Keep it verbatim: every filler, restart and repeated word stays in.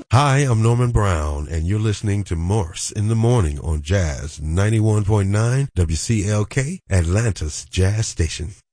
Hi, I'm Norman Brown, and you're listening to Morse in the Morning on Jazz ninety-one point nine W C L K, Atlanta's Jazz Station.